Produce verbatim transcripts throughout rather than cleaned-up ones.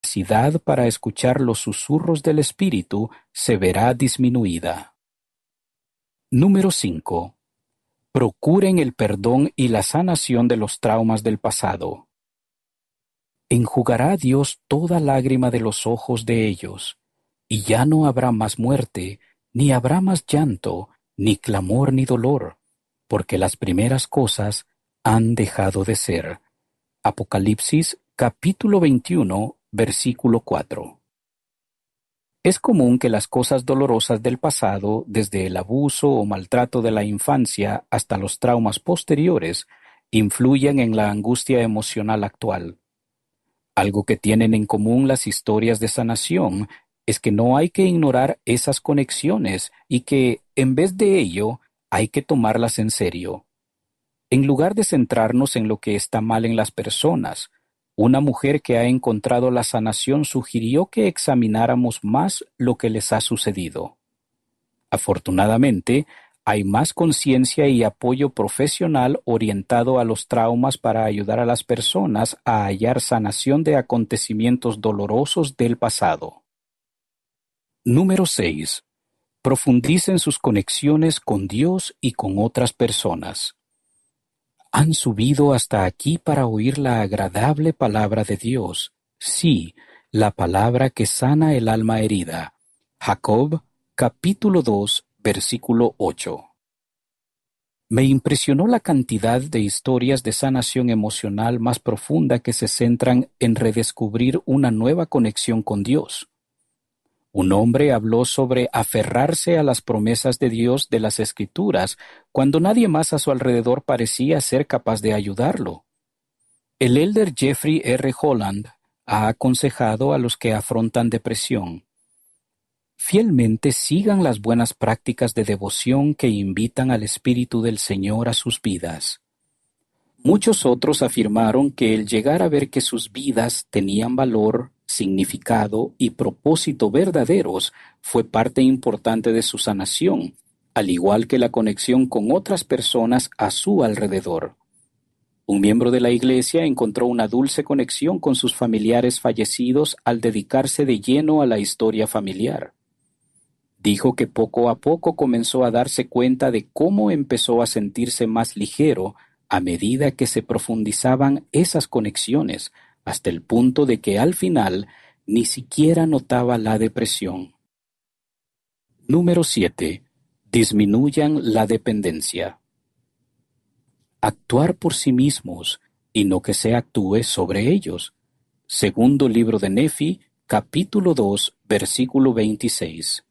capacidad para escuchar los susurros del Espíritu se verá disminuida. Número cinco. Procuren el perdón y la sanación de los traumas del pasado. Enjugará Dios toda lágrima de los ojos de ellos, y ya no habrá más muerte, ni habrá más llanto, ni clamor ni dolor, porque las primeras cosas han dejado de ser. Apocalipsis capítulo veintiuno, versículo cuatro. Es común que las cosas dolorosas del pasado, desde el abuso o maltrato de la infancia hasta los traumas posteriores, influyan en la angustia emocional actual. Algo que tienen en común las historias de sanación es que no hay que ignorar esas conexiones y que, en vez de ello, hay que tomarlas en serio. En lugar de centrarnos en lo que está mal en las personas, una mujer que ha encontrado la sanación sugirió que examináramos más lo que les ha sucedido. Afortunadamente, hay más conciencia y apoyo profesional orientado a los traumas para ayudar a las personas a hallar sanación de acontecimientos dolorosos del pasado. Número seis. Profundicen sus conexiones con Dios y con otras personas. Han subido hasta aquí para oír la agradable palabra de Dios, sí, la palabra que sana el alma herida. Jacob, capítulo dos, versículo ocho. Me impresionó la cantidad de historias de sanación emocional más profunda que se centran en redescubrir una nueva conexión con Dios. Un hombre habló sobre aferrarse a las promesas de Dios de las Escrituras cuando nadie más a su alrededor parecía ser capaz de ayudarlo. El elder Jeffrey R. Holland ha aconsejado a los que afrontan depresión: fielmente sigan las buenas prácticas de devoción que invitan al Espíritu del Señor a sus vidas. Muchos otros afirmaron que el llegar a ver que sus vidas tenían valor, significado y propósito verdaderos fue parte importante de su sanación, al igual que la conexión con otras personas a su alrededor. Un miembro de la iglesia encontró una dulce conexión con sus familiares fallecidos al dedicarse de lleno a la historia familiar. Dijo que poco a poco comenzó a darse cuenta de cómo empezó a sentirse más ligero a medida que se profundizaban esas conexiones, hasta el punto de que al final ni siquiera notaba la depresión. Número siete. Disminuyan la dependencia. Actuar por sí mismos y no que se actúe sobre ellos. Segundo libro de Nefi, capítulo dos, versículo veintiséis.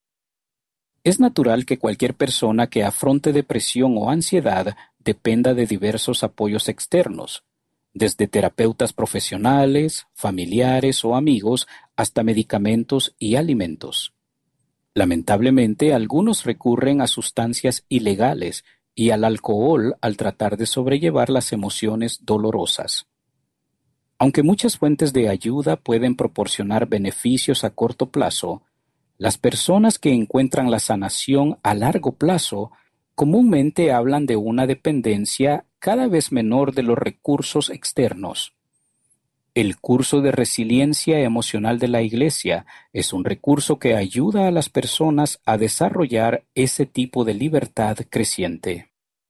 Es natural que cualquier persona que afronte depresión o ansiedad dependa de diversos apoyos externos, desde terapeutas profesionales, familiares o amigos, hasta medicamentos y alimentos. Lamentablemente, algunos recurren a sustancias ilegales y al alcohol al tratar de sobrellevar las emociones dolorosas. Aunque muchas fuentes de ayuda pueden proporcionar beneficios a corto plazo, las personas que encuentran la sanación a largo plazo comúnmente hablan de una dependencia cada vez menor de los recursos externos. El curso de resiliencia emocional de la Iglesia es un recurso que ayuda a las personas a desarrollar ese tipo de libertad creciente.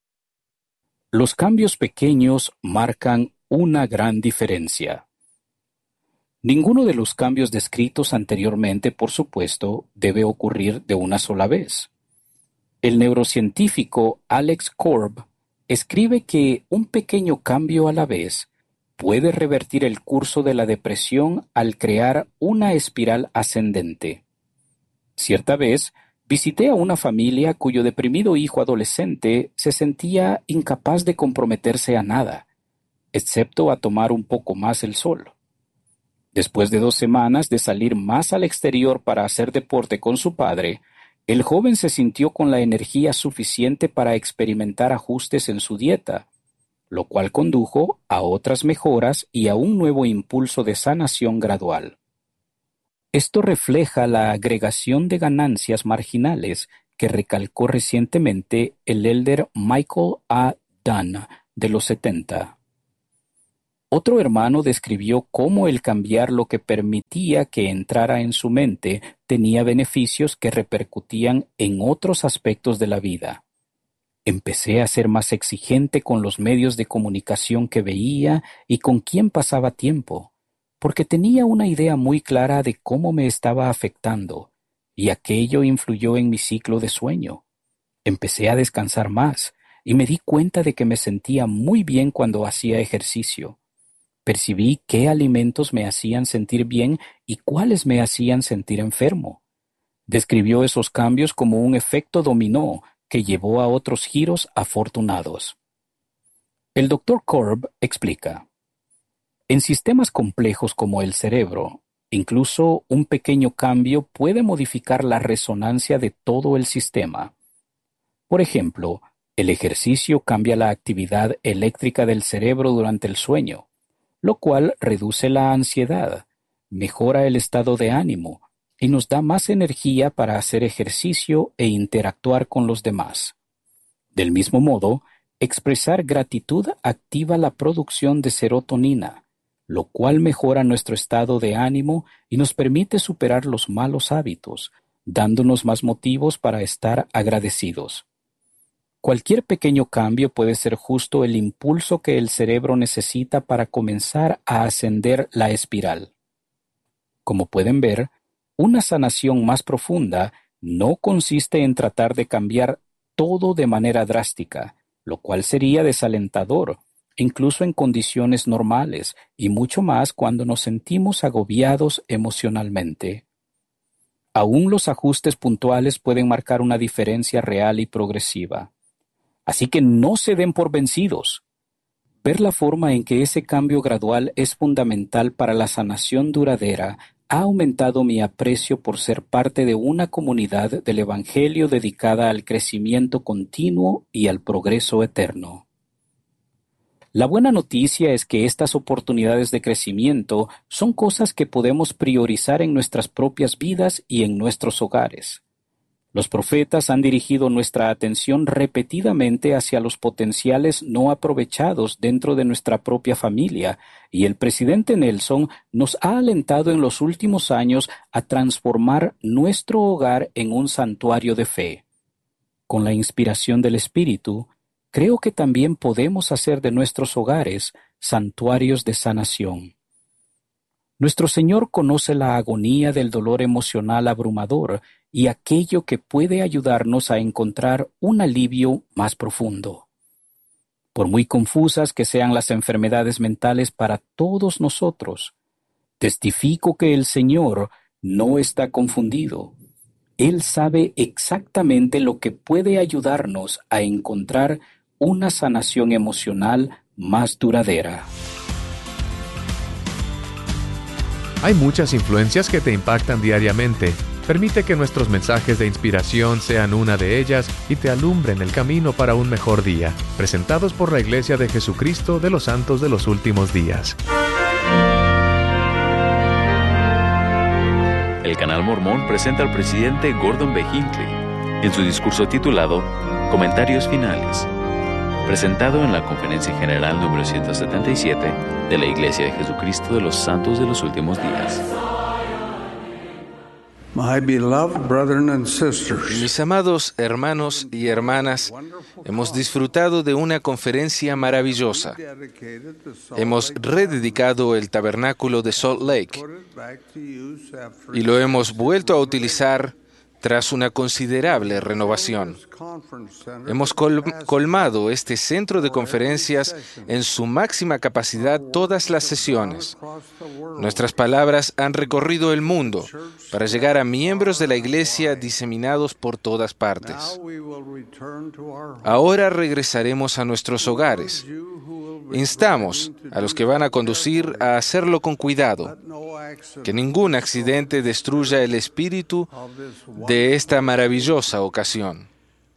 Los cambios pequeños marcan una gran diferencia. Ninguno de los cambios descritos anteriormente, por supuesto, debe ocurrir de una sola vez. El neurocientífico Alex Korb escribe que un pequeño cambio a la vez puede revertir el curso de la depresión al crear una espiral ascendente. Cierta vez, visité a una familia cuyo deprimido hijo adolescente se sentía incapaz de comprometerse a nada, excepto a tomar un poco más el sol. Después de dos semanas de salir más al exterior para hacer deporte con su padre, el joven se sintió con la energía suficiente para experimentar ajustes en su dieta, lo cual condujo a otras mejoras y a un nuevo impulso de sanación gradual. Esto refleja la agregación de ganancias marginales que recalcó recientemente el elder Michael A. Dunn de los setenta. Otro hermano describió cómo el cambiar lo que permitía que entrara en su mente tenía beneficios que repercutían en otros aspectos de la vida. Empecé a ser más exigente con los medios de comunicación que veía y con quién pasaba tiempo, porque tenía una idea muy clara de cómo me estaba afectando, y aquello influyó en mi ciclo de sueño. Empecé a descansar más, y me di cuenta de que me sentía muy bien cuando hacía ejercicio. Percibí qué alimentos me hacían sentir bien y cuáles me hacían sentir enfermo. Describió esos cambios como un efecto dominó que llevó a otros giros afortunados. El doctor Korb explica: en sistemas complejos como el cerebro, incluso un pequeño cambio puede modificar la resonancia de todo el sistema. Por ejemplo, el ejercicio cambia la actividad eléctrica del cerebro durante el sueño, lo cual reduce la ansiedad, mejora el estado de ánimo y nos da más energía para hacer ejercicio e interactuar con los demás. Del mismo modo, expresar gratitud activa la producción de serotonina, lo cual mejora nuestro estado de ánimo y nos permite superar los malos hábitos, dándonos más motivos para estar agradecidos. Cualquier pequeño cambio puede ser justo el impulso que el cerebro necesita para comenzar a ascender la espiral. Como pueden ver, una sanación más profunda no consiste en tratar de cambiar todo de manera drástica, lo cual sería desalentador, incluso en condiciones normales, y mucho más cuando nos sentimos agobiados emocionalmente. Aún los ajustes puntuales pueden marcar una diferencia real y progresiva. Así que no se den por vencidos. Ver la forma en que ese cambio gradual es fundamental para la sanación duradera ha aumentado mi aprecio por ser parte de una comunidad del Evangelio dedicada al crecimiento continuo y al progreso eterno. La buena noticia es que estas oportunidades de crecimiento son cosas que podemos priorizar en nuestras propias vidas y en nuestros hogares. Los profetas han dirigido nuestra atención repetidamente hacia los potenciales no aprovechados dentro de nuestra propia familia, y el presidente Nelson nos ha alentado en los últimos años a transformar nuestro hogar en un santuario de fe. Con la inspiración del Espíritu, creo que también podemos hacer de nuestros hogares santuarios de sanación. Nuestro Señor conoce la agonía del dolor emocional abrumador y aquello que puede ayudarnos a encontrar un alivio más profundo. Por muy confusas que sean las enfermedades mentales para todos nosotros, testifico que el Señor no está confundido. Él sabe exactamente lo que puede ayudarnos a encontrar una sanación emocional más duradera. Hay muchas influencias que te impactan diariamente. Permite que nuestros mensajes de inspiración sean una de ellas y te alumbren el camino para un mejor día. Presentados por la Iglesia de Jesucristo de los Santos de los Últimos Días. El Canal Mormón presenta al presidente Gordon B. Hinckley en su discurso titulado Comentarios Finales, presentado en la Conferencia General número ciento setenta y siete de la Iglesia de Jesucristo de los Santos de los Últimos Días. My beloved brethren and sisters, Mis amados hermanos y hermanas, hemos disfrutado de una conferencia maravillosa. Hemos rededicado el tabernáculo de Salt Lake y lo hemos vuelto a utilizar tras una considerable renovación. Hemos col- colmado este centro de conferencias en su máxima capacidad todas las sesiones. Nuestras palabras han recorrido el mundo para llegar a miembros de la Iglesia diseminados por todas partes. Ahora regresaremos a nuestros hogares. Instamos a los que van a conducir a hacerlo con cuidado, que ningún accidente destruya el espíritu de esta maravillosa ocasión.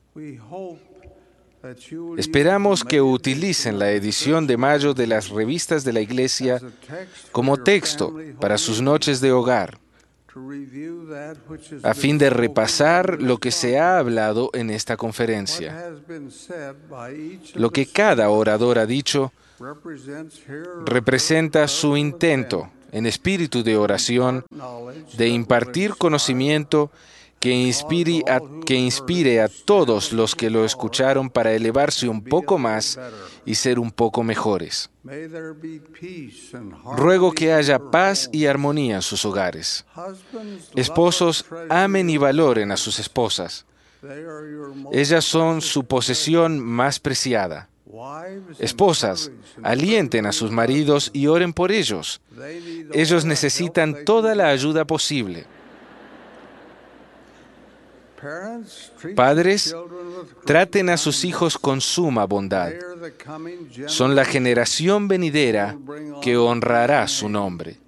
Esperamos que utilicen la edición de mayo de las revistas de la Iglesia como texto para sus noches de hogar, a fin de repasar lo que se ha hablado en esta conferencia. Lo que cada orador ha dicho representa su intento, en espíritu de oración, de impartir conocimiento que inspire a, que inspire a todos los que lo escucharon para elevarse un poco más y ser un poco mejores. Ruego que haya paz y armonía en sus hogares. Esposos, amen y valoren a sus esposas. Ellas son su posesión más preciada. Esposas, alienten a sus maridos y oren por ellos. Ellos necesitan toda la ayuda posible. Padres, traten a sus hijos con suma bondad. Son la generación venidera que honrará su nombre.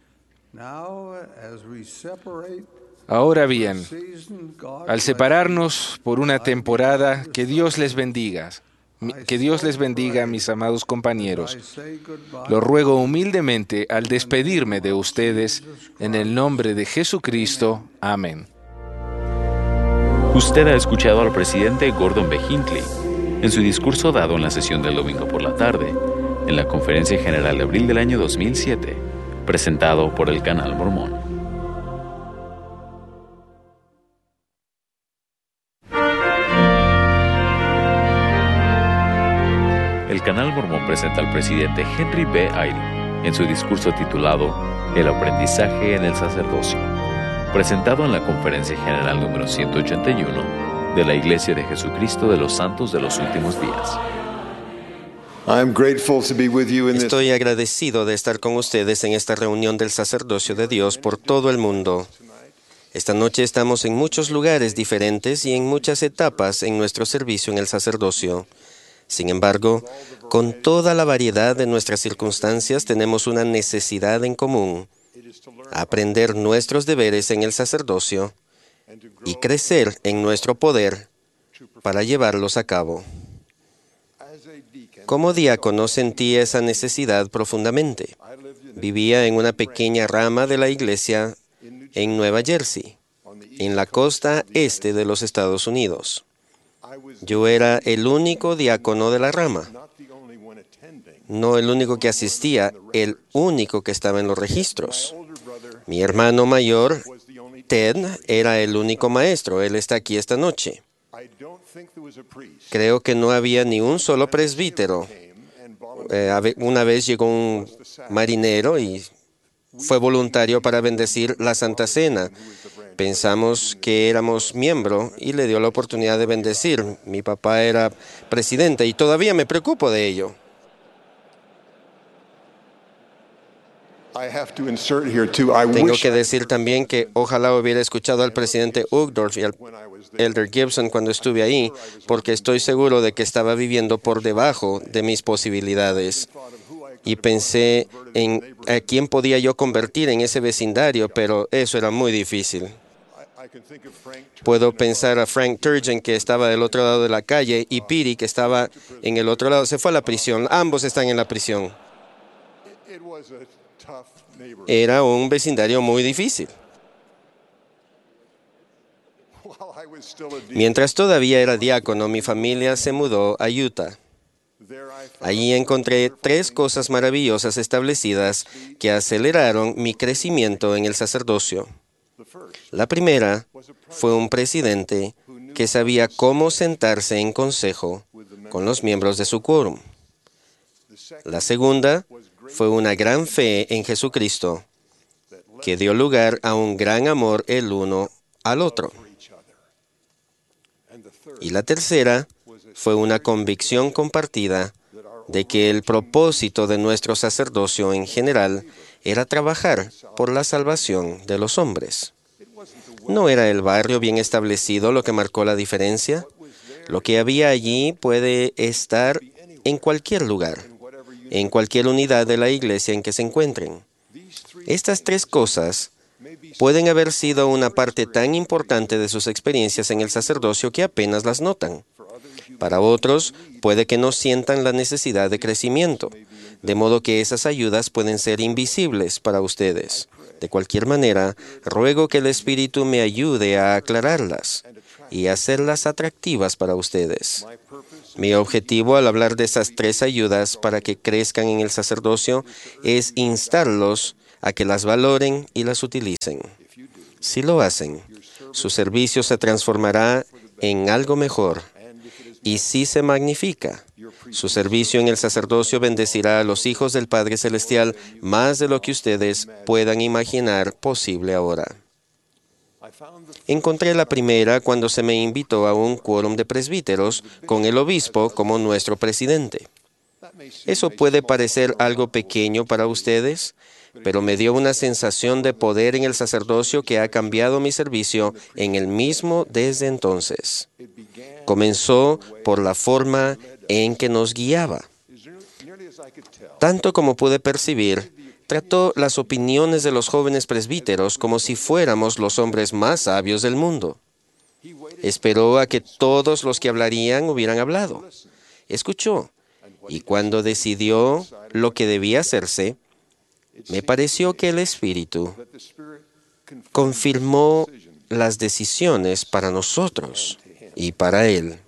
Ahora bien, al separarnos por una temporada, que Dios les bendiga. Que Dios les bendiga, mis amados compañeros. Lo ruego humildemente al despedirme de ustedes, en el nombre de Jesucristo. Amén. Usted ha escuchado al presidente Gordon B. Hinckley en su discurso dado en la sesión del domingo por la tarde, en la Conferencia General de abril del año dos mil siete, presentado por el Canal Mormón. El Canal Mormón presenta al presidente Henry B. Eyring en su discurso titulado El aprendizaje en el sacerdocio, presentado en la Conferencia General número ciento ochenta y uno de la Iglesia de Jesucristo de los Santos de los Últimos Días. Estoy agradecido de estar con ustedes en esta reunión del sacerdocio de Dios por todo el mundo. Esta noche estamos en muchos lugares diferentes y en muchas etapas en nuestro servicio en el sacerdocio. Sin embargo, con toda la variedad de nuestras circunstancias tenemos una necesidad en común: aprender nuestros deberes en el sacerdocio y crecer en nuestro poder para llevarlos a cabo. Como diácono sentí esa necesidad profundamente. Vivía en una pequeña rama de la iglesia en Nueva Jersey, en la costa este de los Estados Unidos. Yo era el único diácono de la rama. No el único que asistía, el único que estaba en los registros. Mi hermano mayor, Ted, era el único maestro. Él está aquí esta noche. Creo que no había ni un solo presbítero. Eh, una vez llegó un marinero y fue voluntario para bendecir la Santa Cena. Pensamos que éramos miembro y le dio la oportunidad de bendecir. Mi papá era presidente y todavía me preocupo de ello. Tengo que decir también que ojalá hubiera escuchado al presidente Uchtdorf y al Elder Gibson cuando estuve ahí, porque estoy seguro de que estaba viviendo por debajo de mis posibilidades. Y pensé en a quién podía yo convertir en ese vecindario, pero eso era muy difícil. Puedo pensar a Frank Turgeon, que estaba del otro lado de la calle, y Piri, que estaba en el otro lado. Se fue a la prisión. Ambos están en la prisión. Era un vecindario muy difícil. Mientras todavía era diácono, mi familia se mudó a Utah. Allí encontré tres cosas maravillosas establecidas que aceleraron mi crecimiento en el sacerdocio. La primera fue un presidente que sabía cómo sentarse en consejo con los miembros de su quórum. La segunda fue una gran fe en Jesucristo que dio lugar a un gran amor el uno al otro. Y la tercera fue una convicción compartida de que el propósito de nuestro sacerdocio en general era trabajar por la salvación de los hombres. ¿No era el barrio bien establecido lo que marcó la diferencia? Lo que había allí puede estar en cualquier lugar, en cualquier unidad de la iglesia en que se encuentren. Estas tres cosas pueden haber sido una parte tan importante de sus experiencias en el sacerdocio que apenas las notan. Para otros, puede que no sientan la necesidad de crecimiento, de modo que esas ayudas pueden ser invisibles para ustedes. De cualquier manera, ruego que el Espíritu me ayude a aclararlas y hacerlas atractivas para ustedes. Mi objetivo al hablar de esas tres ayudas para que crezcan en el sacerdocio es instarlos a que las valoren y las utilicen. Si lo hacen, su servicio se transformará en algo mejor. Y si se magnifica, su servicio en el sacerdocio bendecirá a los hijos del Padre Celestial más de lo que ustedes puedan imaginar posible ahora. Encontré la primera cuando se me invitó a un quórum de presbíteros con el obispo como nuestro presidente. Eso puede parecer algo pequeño para ustedes, pero me dio una sensación de poder en el sacerdocio que ha cambiado mi servicio en el mismo desde entonces. Comenzó por la forma en que nos guiaba. Tanto como pude percibir, trató las opiniones de los jóvenes presbíteros como si fuéramos los hombres más sabios del mundo. Esperó a que todos los que hablarían hubieran hablado. Escuchó, y cuando decidió lo que debía hacerse, me pareció que el Espíritu confirmó las decisiones para nosotros y para Él.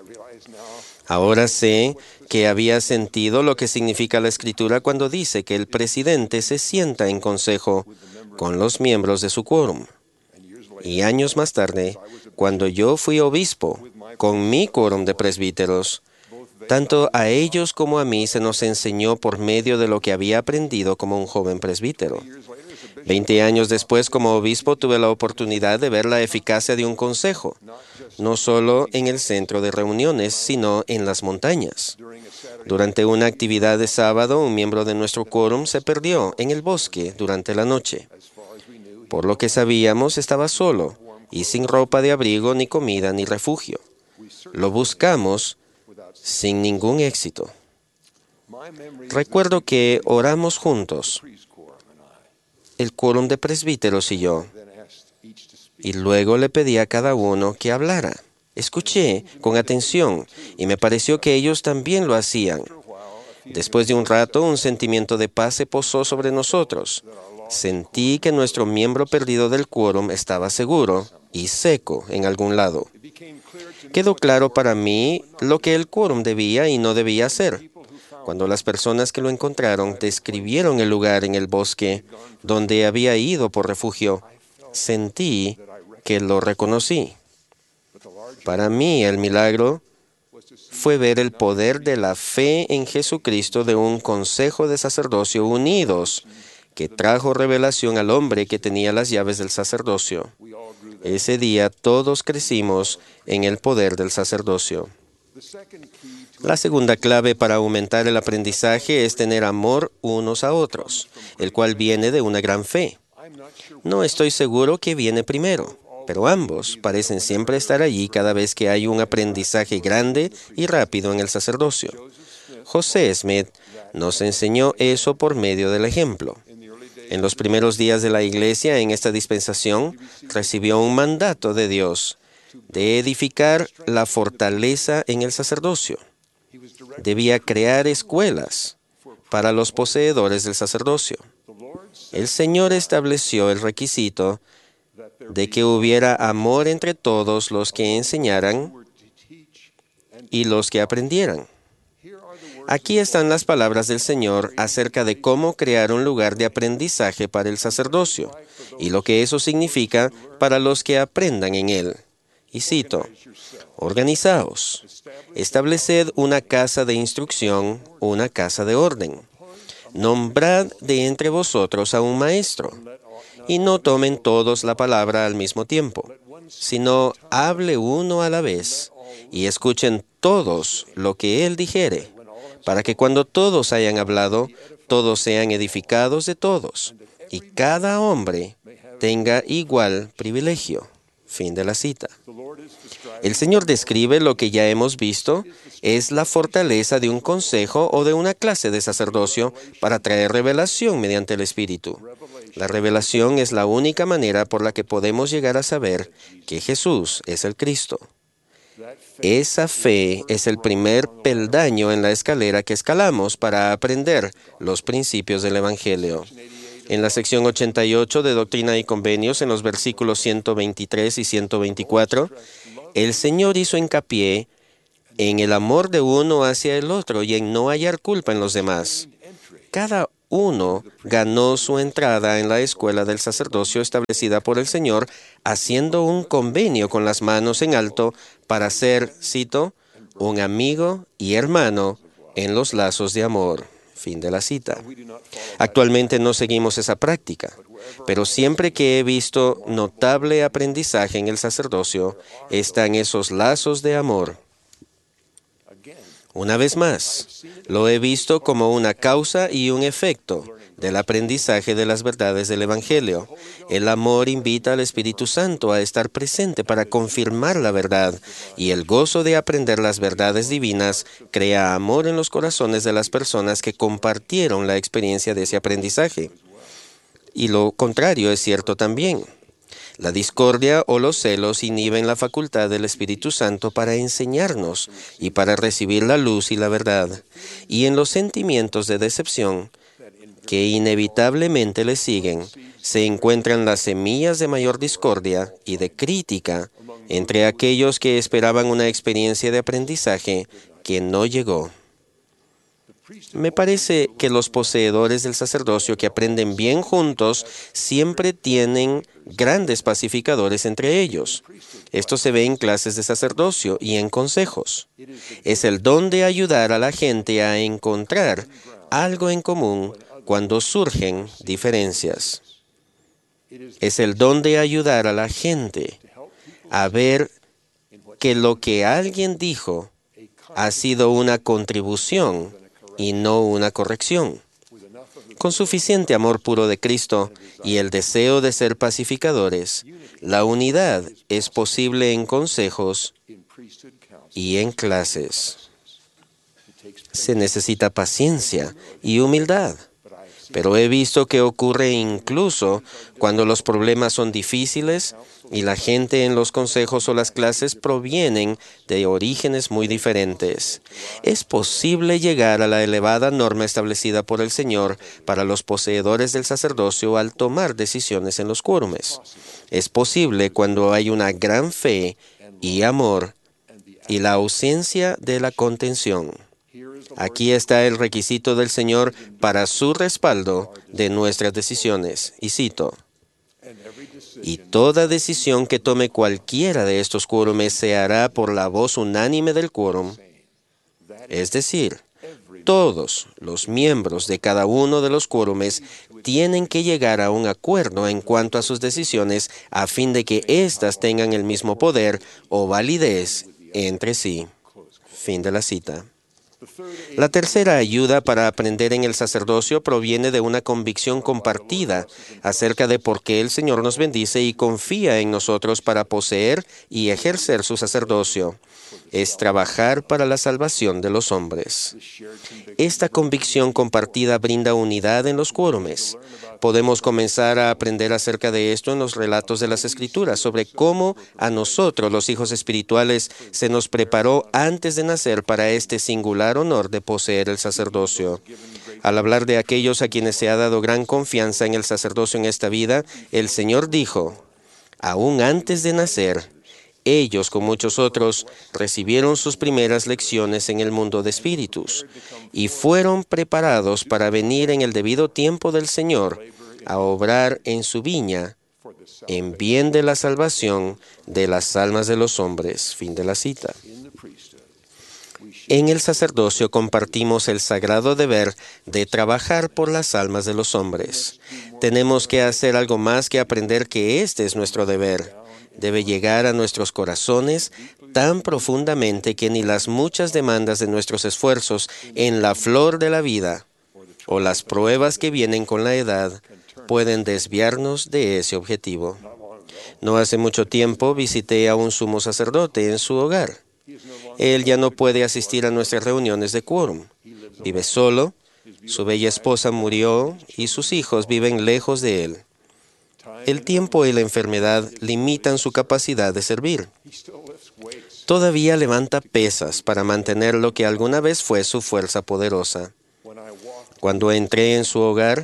Ahora sé que había sentido lo que significa la Escritura cuando dice que el presidente se sienta en consejo con los miembros de su quórum. Y años más tarde, cuando yo fui obispo con mi quórum de presbíteros, tanto a ellos como a mí se nos enseñó por medio de lo que había aprendido como un joven presbítero. Veinte años después, como obispo, tuve la oportunidad de ver la eficacia de un consejo, no solo en el centro de reuniones, sino en las montañas. Durante una actividad de sábado, un miembro de nuestro quórum se perdió en el bosque durante la noche. Por lo que sabíamos, estaba solo y sin ropa de abrigo, ni comida, ni refugio. Lo buscamos sin ningún éxito. Recuerdo que oramos juntos, el quórum de presbíteros y yo, y luego le pedí a cada uno que hablara. Escuché con atención y me pareció que ellos también lo hacían. Después de un rato, un sentimiento de paz se posó sobre nosotros. Sentí que nuestro miembro perdido del quórum estaba seguro y seco en algún lado. Quedó claro para mí lo que el quórum debía y no debía hacer. Cuando las personas que lo encontraron describieron el lugar en el bosque donde había ido por refugio, sentí que lo reconocí. Para mí, el milagro fue ver el poder de la fe en Jesucristo de un consejo de sacerdocio unidos que trajo revelación al hombre que tenía las llaves del sacerdocio. Ese día todos crecimos en el poder del sacerdocio. La segunda clave para aumentar el aprendizaje es tener amor unos a otros, el cual viene de una gran fe. No estoy seguro qué viene primero, pero ambos parecen siempre estar allí cada vez que hay un aprendizaje grande y rápido en el sacerdocio. José Smith nos enseñó eso por medio del ejemplo. En los primeros días de la iglesia, en esta dispensación, recibió un mandato de Dios de edificar la fortaleza en el sacerdocio. Debía crear escuelas para los poseedores del sacerdocio. El Señor estableció el requisito de que hubiera amor entre todos los que enseñaran y los que aprendieran. Aquí están las palabras del Señor acerca de cómo crear un lugar de aprendizaje para el sacerdocio y lo que eso significa para los que aprendan en él. Y cito, organizaos, estableced una casa de instrucción, una casa de orden. Nombrad de entre vosotros a un maestro, y no tomen todos la palabra al mismo tiempo, sino hable uno a la vez, y escuchen todos lo que él dijere, para que cuando todos hayan hablado, todos sean edificados de todos, y cada hombre tenga igual privilegio. Fin de la cita. El Señor describe lo que ya hemos visto, es la fortaleza de un consejo o de una clase de sacerdocio para traer revelación mediante el Espíritu. La revelación es la única manera por la que podemos llegar a saber que Jesús es el Cristo. Esa fe es el primer peldaño en la escalera que escalamos para aprender los principios del Evangelio. En la sección ochenta y ocho de Doctrina y Convenios, en los versículos ciento veintitrés y ciento veinticuatro, el Señor hizo hincapié en el amor de uno hacia el otro y en no hallar culpa en los demás. Cada uno ganó su entrada en la escuela del sacerdocio establecida por el Señor, haciendo un convenio con las manos en alto para ser, cito, un amigo y hermano en los lazos de amor. Fin de la cita. Actualmente no seguimos esa práctica, pero siempre que he visto notable aprendizaje en el sacerdocio, están esos lazos de amor. Una vez más, lo he visto como una causa y un efecto del aprendizaje de las verdades del Evangelio. El amor invita al Espíritu Santo a estar presente para confirmar la verdad, y el gozo de aprender las verdades divinas crea amor en los corazones de las personas que compartieron la experiencia de ese aprendizaje. Y lo contrario es cierto también. La discordia o los celos inhiben la facultad del Espíritu Santo para enseñarnos y para recibir la luz y la verdad. Y en los sentimientos de decepción que inevitablemente le siguen, se encuentran las semillas de mayor discordia y de crítica entre aquellos que esperaban una experiencia de aprendizaje que no llegó. Me parece que los poseedores del sacerdocio que aprenden bien juntos siempre tienen grandes pacificadores entre ellos. Esto se ve en clases de sacerdocio y en consejos. Es el don de ayudar a la gente a encontrar algo en común cuando surgen diferencias. Es el don de ayudar a la gente a ver que lo que alguien dijo ha sido una contribución y no una corrección. Con suficiente amor puro de Cristo y el deseo de ser pacificadores, la unidad es posible en consejos y en clases. Se necesita paciencia y humildad, pero he visto que ocurre incluso cuando los problemas son difíciles y la gente en los consejos o las clases provienen de orígenes muy diferentes. Es posible llegar a la elevada norma establecida por el Señor para los poseedores del sacerdocio al tomar decisiones en los quórumes. Es posible cuando hay una gran fe y amor y la ausencia de la contención. Aquí está el requisito del Señor para su respaldo de nuestras decisiones. Y cito, y toda decisión que tome cualquiera de estos quórumes se hará por la voz unánime del quórum. Es decir, todos los miembros de cada uno de los quórumes tienen que llegar a un acuerdo en cuanto a sus decisiones a fin de que éstas tengan el mismo poder o validez entre sí. Fin de la cita. La tercera ayuda para aprender en el sacerdocio proviene de una convicción compartida acerca de por qué el Señor nos bendice y confía en nosotros para poseer y ejercer su sacerdocio. Es trabajar para la salvación de los hombres. Esta convicción compartida brinda unidad en los quórumes. Podemos comenzar a aprender acerca de esto en los relatos de las Escrituras, sobre cómo a nosotros, los hijos espirituales, se nos preparó antes de nacer para este singular honor de poseer el sacerdocio. Al hablar de aquellos a quienes se ha dado gran confianza en el sacerdocio en esta vida, el Señor dijo, aún antes de nacer, ellos, con muchos otros, recibieron sus primeras lecciones en el mundo de espíritus y fueron preparados para venir en el debido tiempo del Señor a obrar en su viña en bien de la salvación de las almas de los hombres. Fin de la cita. En el sacerdocio compartimos el sagrado deber de trabajar por las almas de los hombres. Tenemos que hacer algo más que aprender que este es nuestro deber. Debe llegar a nuestros corazones tan profundamente que ni las muchas demandas de nuestros esfuerzos en la flor de la vida o las pruebas que vienen con la edad pueden desviarnos de ese objetivo. No hace mucho tiempo visité a un sumo sacerdote en su hogar. Él ya no puede asistir a nuestras reuniones de quórum. Vive solo, su bella esposa murió y sus hijos viven lejos de él. El tiempo y la enfermedad limitan su capacidad de servir. Todavía levanta pesas para mantener lo que alguna vez fue su fuerza poderosa. Cuando entré en su hogar,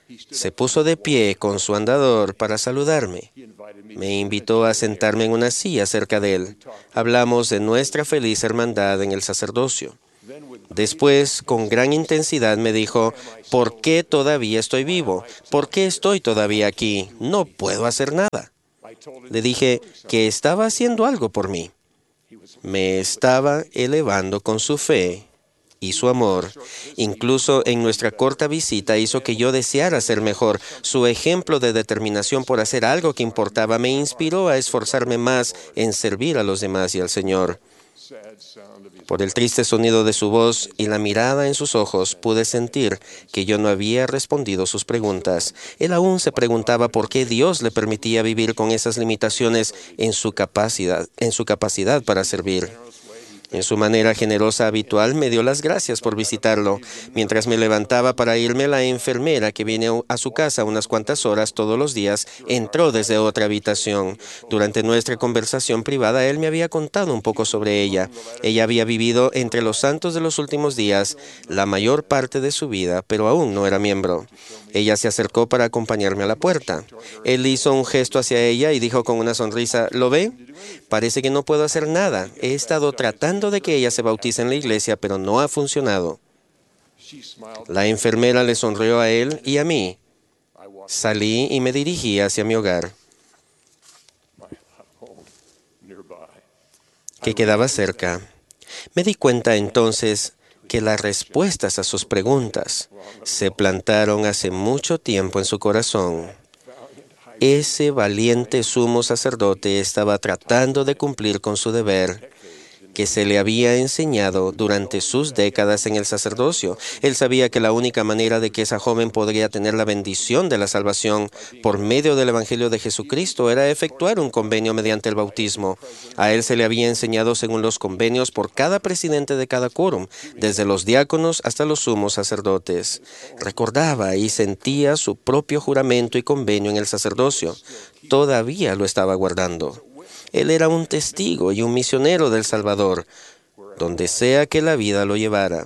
Se puso de pie con su andador para saludarme. Me invitó a sentarme en una silla cerca de él. Hablamos de nuestra feliz hermandad en el sacerdocio. Después, con gran intensidad, me dijo, ¿por qué todavía estoy vivo? ¿Por qué estoy todavía aquí? No puedo hacer nada. Le dije que estaba haciendo algo por mí. Me estaba elevando con su fe y su amor. Incluso en nuestra corta visita hizo que yo deseara ser mejor. Su ejemplo de determinación por hacer algo que importaba me inspiró a esforzarme más en servir a los demás y al Señor. Por el triste sonido de su voz y la mirada en sus ojos, pude sentir que yo no había respondido sus preguntas. Él aún se preguntaba por qué Dios le permitía vivir con esas limitaciones en su capacidad, en su capacidad para servir. En su manera generosa habitual, me dio las gracias por visitarlo. Mientras me levantaba para irme, la enfermera que viene a su casa unas cuantas horas todos los días entró desde otra habitación. Durante nuestra conversación privada, él me había contado un poco sobre ella. Ella había vivido entre los santos de los últimos días la mayor parte de su vida, pero aún no era miembro. Ella se acercó para acompañarme a la puerta. Él hizo un gesto hacia ella y dijo con una sonrisa, ¿lo ve? Parece que no puedo hacer nada. He estado tratando de que ella se bautice en la iglesia, pero no ha funcionado. La enfermera le sonrió a él y a mí. Salí y me dirigí hacia mi hogar, que quedaba cerca. Me di cuenta entonces que las respuestas a sus preguntas se plantaron hace mucho tiempo en su corazón. Ese valiente sumo sacerdote estaba tratando de cumplir con su deber que se le había enseñado durante sus décadas en el sacerdocio. Él sabía que la única manera de que esa joven podría tener la bendición de la salvación por medio del Evangelio de Jesucristo era efectuar un convenio mediante el bautismo. A él se le había enseñado según los convenios por cada presidente de cada quórum, desde los diáconos hasta los sumos sacerdotes. Recordaba y sentía su propio juramento y convenio en el sacerdocio. Todavía lo estaba guardando. Él era un testigo y un misionero del Salvador, donde sea que la vida lo llevara.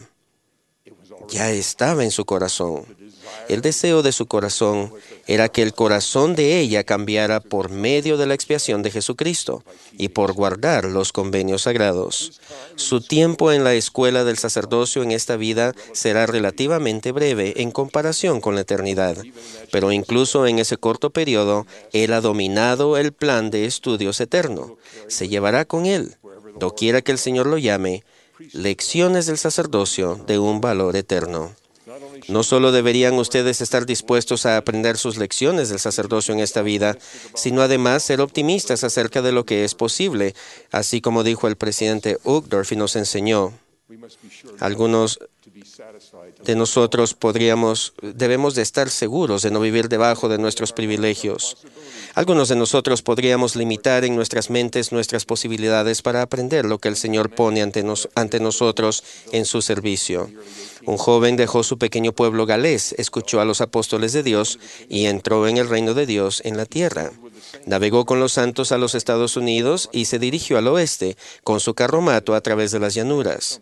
Ya estaba en su corazón. El deseo de su corazón era que el corazón de ella cambiara por medio de la expiación de Jesucristo y por guardar los convenios sagrados. Su tiempo en la escuela del sacerdocio en esta vida será relativamente breve en comparación con la eternidad, pero incluso en ese corto periodo, él ha dominado el plan de estudios eterno. Se llevará con él, doquiera que el Señor lo llame, lecciones del sacerdocio de un valor eterno. No solo deberían ustedes estar dispuestos a aprender sus lecciones del sacerdocio en esta vida, sino además ser optimistas acerca de lo que es posible, así como dijo el presidente Uchtdorf y nos enseñó. Algunos de nosotros podríamos, debemos de estar seguros de no vivir debajo de nuestros privilegios. Algunos de nosotros podríamos limitar en nuestras mentes nuestras posibilidades para aprender lo que el Señor pone ante, nos, ante nosotros en su servicio. Un joven dejó su pequeño pueblo galés, escuchó a los apóstoles de Dios y entró en el reino de Dios en la tierra. Navegó con los santos a los Estados Unidos y se dirigió al oeste con su carromato a través de las llanuras.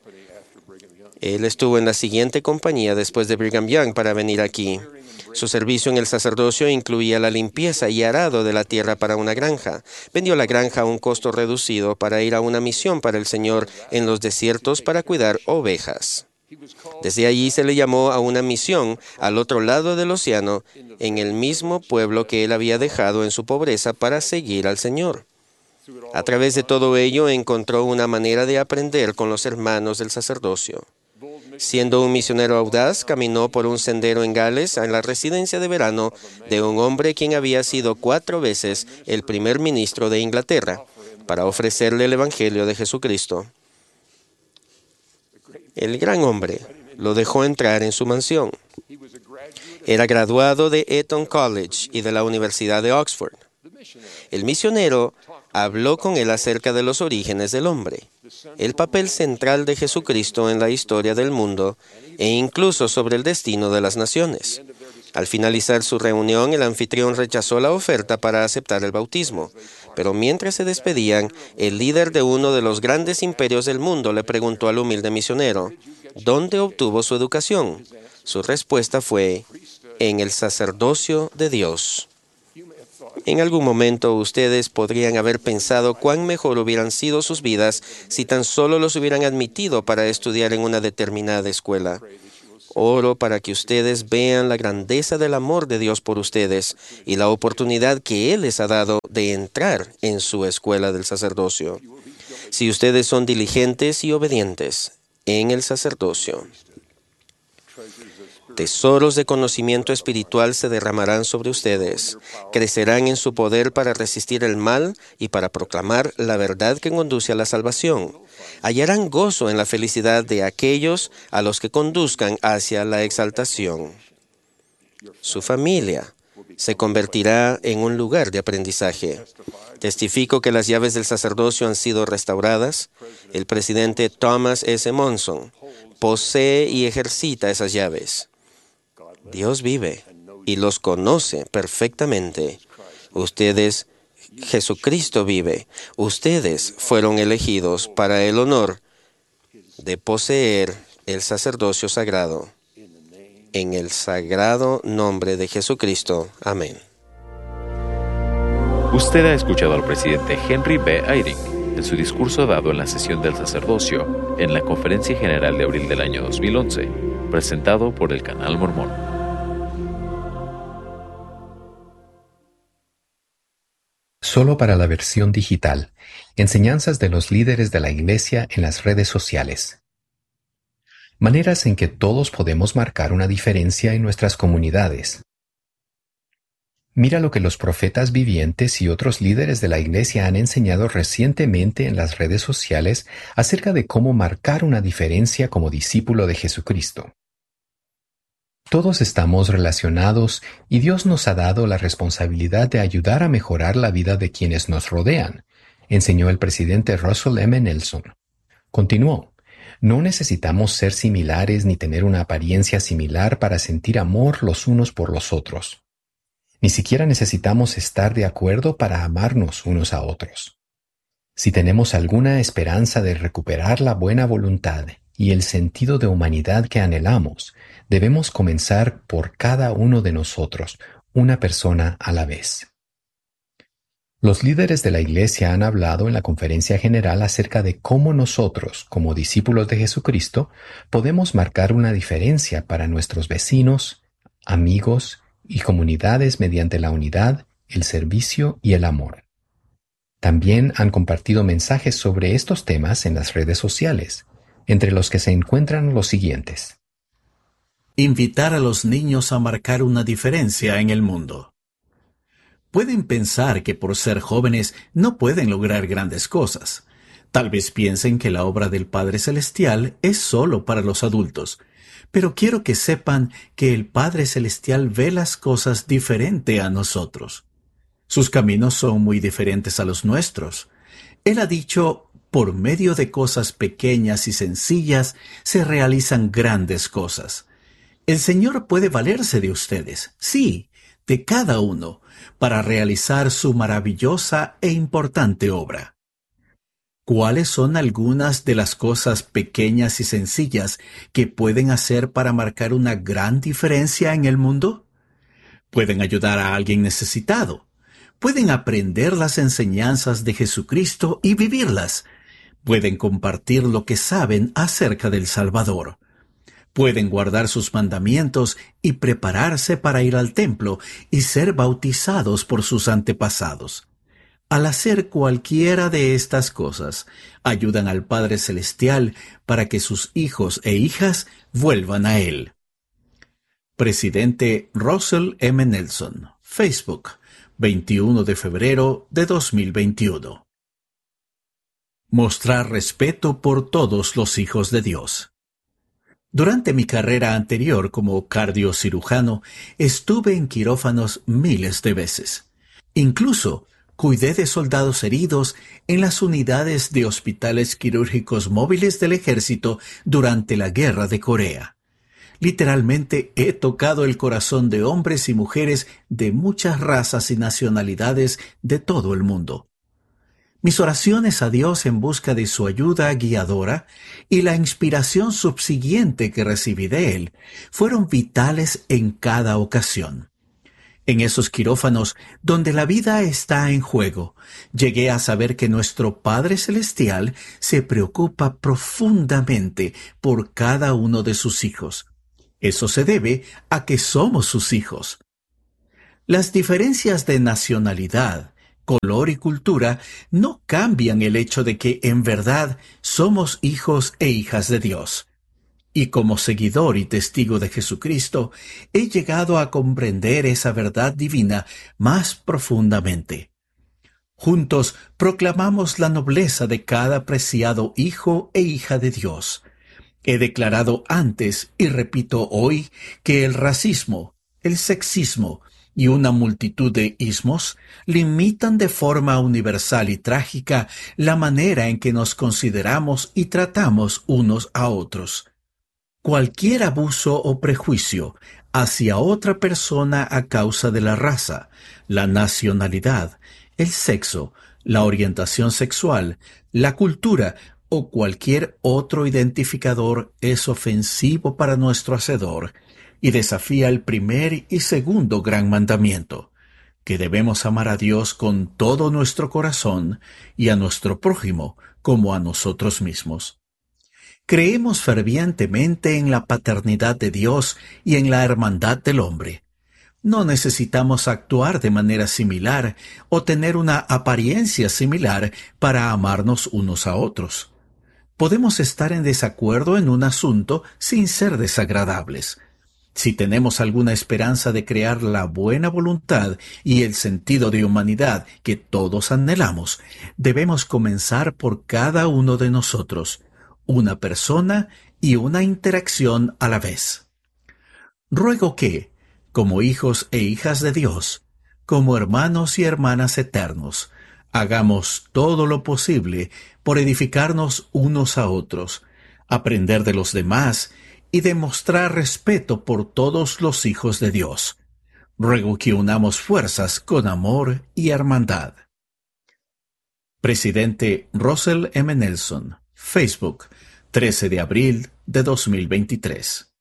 Él estuvo en la siguiente compañía después de Brigham Young para venir aquí. Su servicio en el sacerdocio incluía la limpieza y arado de la tierra para una granja. Vendió la granja a un costo reducido para ir a una misión para el Señor en los desiertos para cuidar ovejas. Desde allí se le llamó a una misión al otro lado del océano, en el mismo pueblo que él había dejado en su pobreza para seguir al Señor. A través de todo ello encontró una manera de aprender con los hermanos del sacerdocio. Siendo un misionero audaz, caminó por un sendero en Gales en la residencia de verano de un hombre quien había sido cuatro veces el primer ministro de Inglaterra para ofrecerle el Evangelio de Jesucristo. El gran hombre lo dejó entrar en su mansión. Era graduado de Eton College y de la Universidad de Oxford. El misionero habló con él acerca de los orígenes del hombre, el papel central de Jesucristo en la historia del mundo e incluso sobre el destino de las naciones. Al finalizar su reunión, el anfitrión rechazó la oferta para aceptar el bautismo, pero mientras se despedían, el líder de uno de los grandes imperios del mundo le preguntó al humilde misionero, ¿dónde obtuvo su educación? Su respuesta fue, en el sacerdocio de Dios. En algún momento ustedes podrían haber pensado cuán mejor hubieran sido sus vidas si tan solo los hubieran admitido para estudiar en una determinada escuela. Oro para que ustedes vean la grandeza del amor de Dios por ustedes y la oportunidad que Él les ha dado de entrar en su escuela del sacerdocio. Si ustedes son diligentes y obedientes en el sacerdocio, tesoros de conocimiento espiritual se derramarán sobre ustedes, crecerán en su poder para resistir el mal y para proclamar la verdad que conduce a la salvación. Hallarán gozo en la felicidad de aquellos a los que conduzcan hacia la exaltación. Su familia se convertirá en un lugar de aprendizaje. Testifico que las llaves del sacerdocio han sido restauradas. El presidente Thomas S. Monson posee y ejercita esas llaves. Dios vive y los conoce perfectamente. Ustedes, Jesucristo vive. Ustedes fueron elegidos para el honor de poseer el sacerdocio sagrado. En el sagrado nombre de Jesucristo. Amén. Usted ha escuchado al presidente Henry B. Eyring en su discurso dado en la sesión del sacerdocio en la Conferencia General de abril del año dos mil once, presentado por el Canal Mormón. Solo para la versión digital. Enseñanzas de los líderes de la Iglesia en las redes sociales. Maneras en que todos podemos marcar una diferencia en nuestras comunidades. Mira lo que los profetas vivientes y otros líderes de la Iglesia han enseñado recientemente en las redes sociales acerca de cómo marcar una diferencia como discípulo de Jesucristo. Todos estamos relacionados y Dios nos ha dado la responsabilidad de ayudar a mejorar la vida de quienes nos rodean, enseñó el presidente Russell M. Nelson. Continuó, no necesitamos ser similares ni tener una apariencia similar para sentir amor los unos por los otros. Ni siquiera necesitamos estar de acuerdo para amarnos unos a otros. Si tenemos alguna esperanza de recuperar la buena voluntad y el sentido de humanidad que anhelamos, debemos comenzar por cada uno de nosotros, una persona a la vez. Los líderes de la Iglesia han hablado en la Conferencia General acerca de cómo nosotros, como discípulos de Jesucristo, podemos marcar una diferencia para nuestros vecinos, amigos y comunidades mediante la unidad, el servicio y el amor. También han compartido mensajes sobre estos temas en las redes sociales, entre los que se encuentran los siguientes. Invitar a los niños a marcar una diferencia en el mundo. Pueden pensar que por ser jóvenes no pueden lograr grandes cosas. Tal vez piensen que la obra del Padre Celestial es solo para los adultos. Pero quiero que sepan que el Padre Celestial ve las cosas diferente a nosotros. Sus caminos son muy diferentes a los nuestros. Él ha dicho, por medio de cosas pequeñas y sencillas se realizan grandes cosas. El Señor puede valerse de ustedes, sí, de cada uno, para realizar su maravillosa e importante obra. ¿Cuáles son algunas de las cosas pequeñas y sencillas que pueden hacer para marcar una gran diferencia en el mundo? Pueden ayudar a alguien necesitado. Pueden aprender las enseñanzas de Jesucristo y vivirlas. Pueden compartir lo que saben acerca del Salvador. Pueden guardar sus mandamientos y prepararse para ir al templo y ser bautizados por sus antepasados. Al hacer cualquiera de estas cosas, ayudan al Padre Celestial para que sus hijos e hijas vuelvan a Él. Presidente Russell M. Nelson, Facebook, veintiuno de febrero de dos mil veintiuno. Mostrar respeto por todos los hijos de Dios. Durante mi carrera anterior como cardiocirujano, estuve en quirófanos miles de veces. Incluso, cuidé de soldados heridos en las unidades de hospitales quirúrgicos móviles del ejército durante la Guerra de Corea. Literalmente he tocado el corazón de hombres y mujeres de muchas razas y nacionalidades de todo el mundo. Mis oraciones a Dios en busca de su ayuda guiadora y la inspiración subsiguiente que recibí de Él fueron vitales en cada ocasión. En esos quirófanos donde la vida está en juego, llegué a saber que nuestro Padre Celestial se preocupa profundamente por cada uno de sus hijos. Eso se debe a que somos sus hijos. Las diferencias de nacionalidad, color y cultura no cambian el hecho de que en verdad somos hijos e hijas de Dios. Y como seguidor y testigo de Jesucristo, he llegado a comprender esa verdad divina más profundamente. Juntos proclamamos la nobleza de cada preciado hijo e hija de Dios. He declarado antes y repito hoy que el racismo, el sexismo y una multitud de ismos limitan de forma universal y trágica la manera en que nos consideramos y tratamos unos a otros. Cualquier abuso o prejuicio hacia otra persona a causa de la raza, la nacionalidad, el sexo, la orientación sexual, la cultura o cualquier otro identificador es ofensivo para nuestro Hacedor y desafía el primer y segundo gran mandamiento, que debemos amar a Dios con todo nuestro corazón y a nuestro prójimo como a nosotros mismos. Creemos fervientemente en la paternidad de Dios y en la hermandad del hombre. No necesitamos actuar de manera similar o tener una apariencia similar para amarnos unos a otros. Podemos estar en desacuerdo en un asunto sin ser desagradables. Si tenemos alguna esperanza de crear la buena voluntad y el sentido de humanidad que todos anhelamos, debemos comenzar por cada uno de nosotros, una persona y una interacción a la vez. Ruego que, como hijos e hijas de Dios, como hermanos y hermanas eternos, hagamos todo lo posible por edificarnos unos a otros, aprender de los demás y demostrar respeto por todos los hijos de Dios. Ruego que unamos fuerzas con amor y hermandad. Presidente Russell M. Nelson, Facebook, trece de abril de dos mil veintitrés.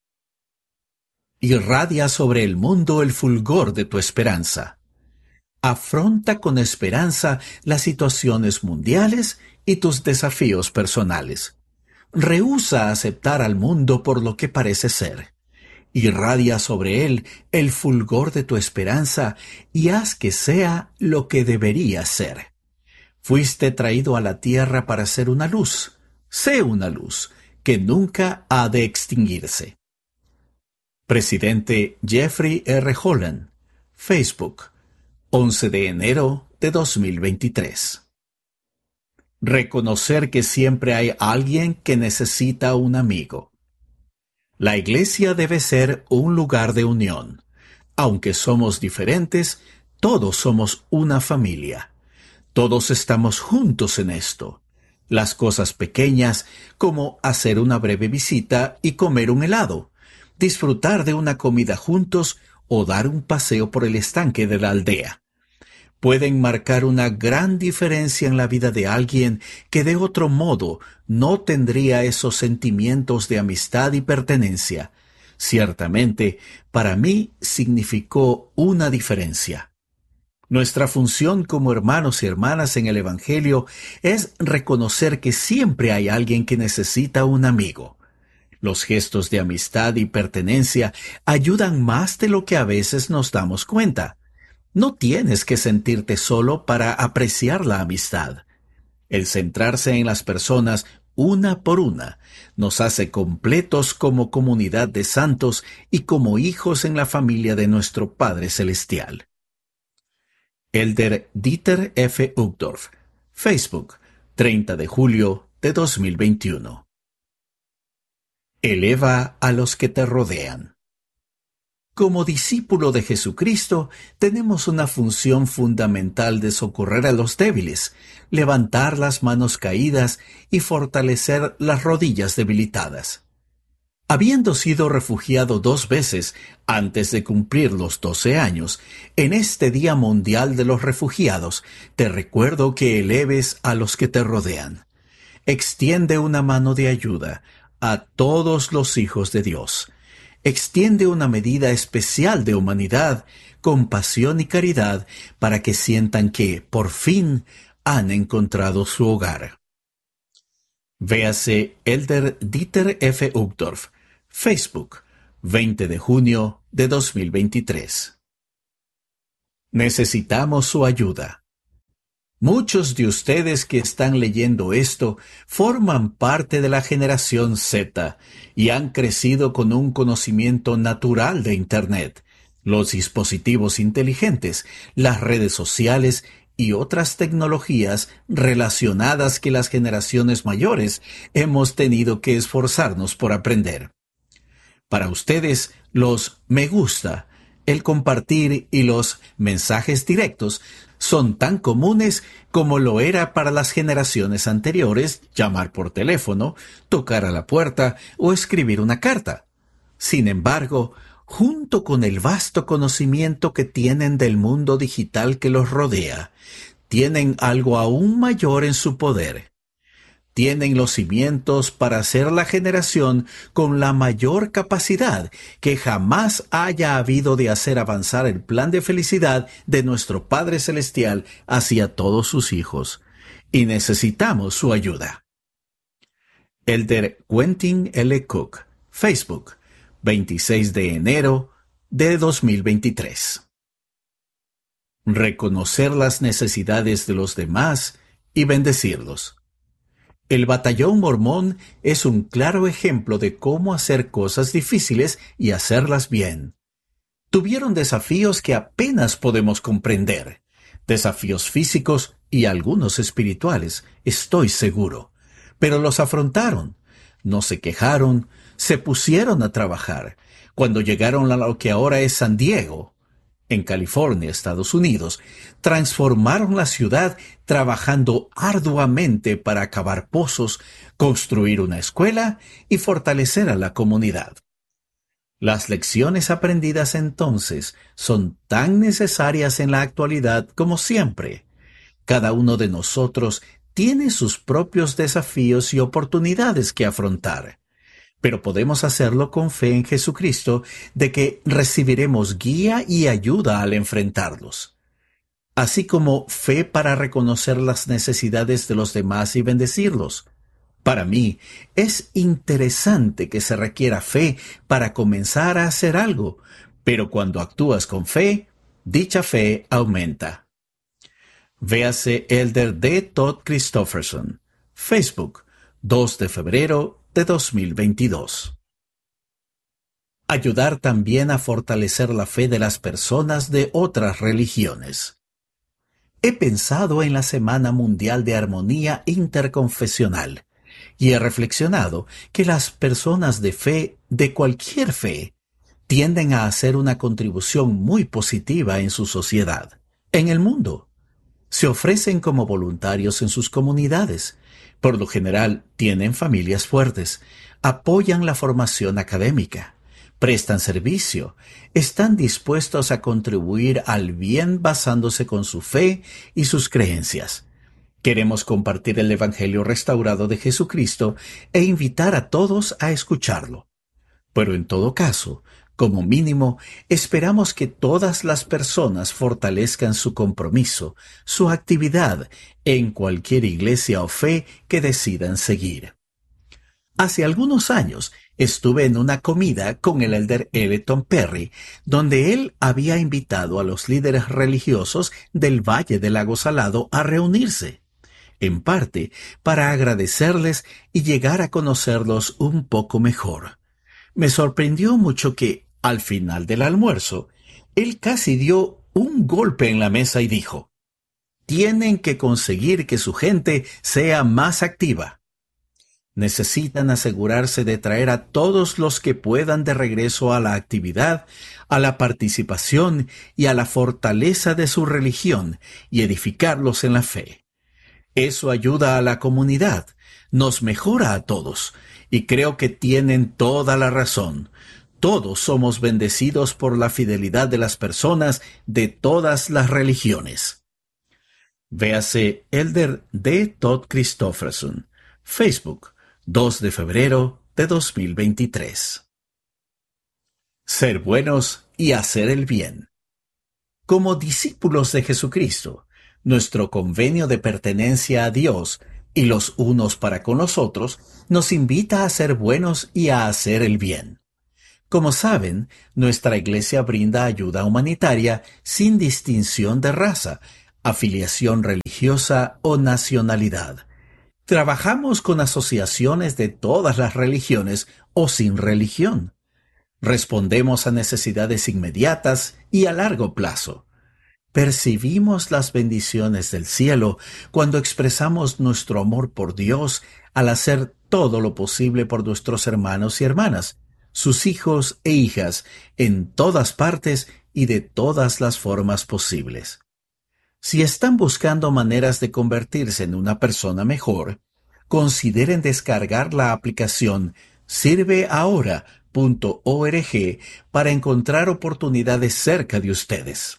Irradia sobre el mundo el fulgor de tu esperanza. Afronta con esperanza las situaciones mundiales y tus desafíos personales. Rehúsa aceptar al mundo por lo que parece ser. Irradia sobre él el fulgor de tu esperanza y haz que sea lo que debería ser. Fuiste traído a la tierra para ser una luz. Sé una luz que nunca ha de extinguirse. Presidente Jeffrey R. Holland, Facebook, once de enero de dos mil veintitrés. Reconocer que siempre hay alguien que necesita un amigo. La iglesia debe ser un lugar de unión. Aunque somos diferentes, todos somos una familia. Todos estamos juntos en esto. Las cosas pequeñas, como hacer una breve visita y comer un helado, disfrutar de una comida juntos o dar un paseo por el estanque de la aldea, pueden marcar una gran diferencia en la vida de alguien que de otro modo no tendría esos sentimientos de amistad y pertenencia. Ciertamente, para mí significó una diferencia. Nuestra función como hermanos y hermanas en el Evangelio es reconocer que siempre hay alguien que necesita un amigo. Los gestos de amistad y pertenencia ayudan más de lo que a veces nos damos cuenta. No tienes que sentirte solo para apreciar la amistad. El centrarse en las personas una por una nos hace completos como comunidad de santos y como hijos en la familia de nuestro Padre Celestial. Elder Dieter F. Uchtdorf, Facebook, treinta de julio de dos mil veintiuno. Eleva a los que te rodean. Como discípulo de Jesucristo, tenemos una función fundamental de socorrer a los débiles, levantar las manos caídas y fortalecer las rodillas debilitadas. Habiendo sido refugiado dos veces antes de cumplir los doce años, en este Día Mundial de los Refugiados, te recuerdo que eleves a los que te rodean. Extiende una mano de ayuda a todos los hijos de Dios. Extiende una medida especial de humanidad, compasión y caridad para que sientan que, por fin, han encontrado su hogar. Véase Elder Dieter F. Uchtdorf, Facebook, veinte de junio de dos mil veintitrés. Necesitamos su ayuda. Muchos de ustedes que están leyendo esto forman parte de la generación Z y han crecido con un conocimiento natural de Internet, los dispositivos inteligentes, las redes sociales y otras tecnologías relacionadas que las generaciones mayores hemos tenido que esforzarnos por aprender. Para ustedes, los me gusta, el compartir y los mensajes directos son tan comunes como lo era para las generaciones anteriores llamar por teléfono, tocar a la puerta o escribir una carta. Sin embargo, junto con el vasto conocimiento que tienen del mundo digital que los rodea, tienen algo aún mayor en su poder. Tienen los cimientos para ser la generación con la mayor capacidad que jamás haya habido de hacer avanzar el plan de felicidad de nuestro Padre Celestial hacia todos sus hijos. Y necesitamos su ayuda. Elder Quentin L. Cook, Facebook, veintiséis de enero de dos mil veintitrés. Reconocer las necesidades de los demás y bendecirlos. El Batallón Mormón es un claro ejemplo de cómo hacer cosas difíciles y hacerlas bien. Tuvieron desafíos que apenas podemos comprender, desafíos físicos y algunos espirituales, estoy seguro, pero los afrontaron, no se quejaron, se pusieron a trabajar. Cuando llegaron a lo que ahora es San Diego, en California, Estados Unidos, transformaron la ciudad trabajando arduamente para acabar pozos, construir una escuela y fortalecer a la comunidad. Las lecciones aprendidas entonces son tan necesarias en la actualidad como siempre. Cada uno de nosotros tiene sus propios desafíos y oportunidades que afrontar. Pero podemos hacerlo con fe en Jesucristo de que recibiremos guía y ayuda al enfrentarlos. Así como fe para reconocer las necesidades de los demás y bendecirlos. Para mí, es interesante que se requiera fe para comenzar a hacer algo, pero cuando actúas con fe, dicha fe aumenta. Véase Elder D. Todd Christofferson, Facebook, dos de febrero de dos mil veintidós. Ayudar también a fortalecer la fe de las personas de otras religiones. He pensado en la Semana Mundial de Armonía Interconfesional y he reflexionado que las personas de fe, de cualquier fe, tienden a hacer una contribución muy positiva en su sociedad, en el mundo. Se ofrecen como voluntarios en sus comunidades. Por lo general, tienen familias fuertes, apoyan la formación académica, prestan servicio, están dispuestos a contribuir al bien basándose con su fe y sus creencias. Queremos compartir el Evangelio restaurado de Jesucristo e invitar a todos a escucharlo. Pero en todo caso, como mínimo, esperamos que todas las personas fortalezcan su compromiso, su actividad en cualquier iglesia o fe que decidan seguir. Hace algunos años estuve en una comida con el Elder Elton Perry, donde él había invitado a los líderes religiosos del Valle del Lago Salado a reunirse, en parte para agradecerles y llegar a conocerlos un poco mejor. Me sorprendió mucho que, al final del almuerzo, él casi dio un golpe en la mesa y dijo: «Tienen que conseguir que su gente sea más activa. Necesitan asegurarse de traer a todos los que puedan de regreso a la actividad, a la participación y a la fortaleza de su religión y edificarlos en la fe. Eso ayuda a la comunidad, nos mejora a todos, y creo que tienen toda la razón. Todos somos bendecidos por la fidelidad de las personas de todas las religiones. Véase Elder D. Todd Christofferson, Facebook, dos de febrero de dos mil veintitrés. Ser buenos y hacer el bien. Como discípulos de Jesucristo, nuestro convenio de pertenencia a Dios y los unos para con los otros nos invita a ser buenos y a hacer el bien. Como saben, nuestra iglesia brinda ayuda humanitaria sin distinción de raza, afiliación religiosa o nacionalidad. Trabajamos con asociaciones de todas las religiones o sin religión. Respondemos a necesidades inmediatas y a largo plazo. Percibimos las bendiciones del cielo cuando expresamos nuestro amor por Dios al hacer todo lo posible por nuestros hermanos y hermanas, sus hijos e hijas, en todas partes y de todas las formas posibles. Si están buscando maneras de convertirse en una persona mejor, consideren descargar la aplicación sirve ahora punto org para encontrar oportunidades cerca de ustedes.